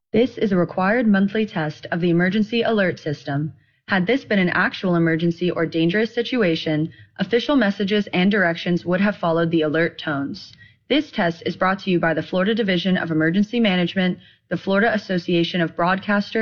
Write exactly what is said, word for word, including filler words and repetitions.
This is a required monthly test of the emergency alert system. Had this been an actual emergency or dangerous situation, official messages and directions would have followed the alert tones. This test is brought to you by the Florida Division of Emergency Management, the Florida Association of Broadcasters,